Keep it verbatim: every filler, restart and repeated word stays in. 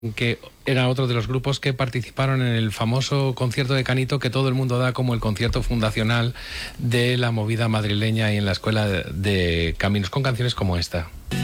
que era otro de los grupos que participaron en el famoso concierto de Canito que todo el mundo da como el concierto fundacional de la movida madrileña y en la Escuela de Caminos, con canciones como esta.